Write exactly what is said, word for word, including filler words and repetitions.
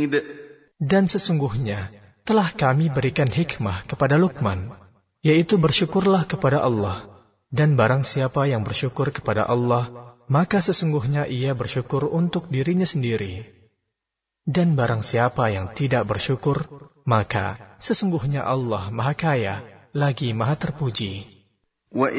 Dan sesungguhnya telah kami berikan hikmah kepada Luqman, yaitu bersyukurlah kepada Allah, dan barang siapa yang bersyukur kepada Allah, maka sesungguhnya ia bersyukur untuk dirinya sendiri. Dan barang siapa yang tidak bersyukur, maka sesungguhnya Allah Maha Kaya lagi Maha Terpuji.